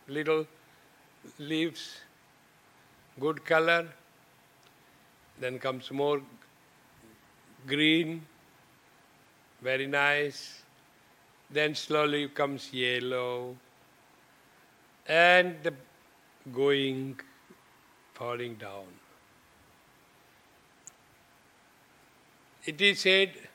little leaves, good color, then comes more green, very nice, then slowly comes yellow, and the going, falling down. It is said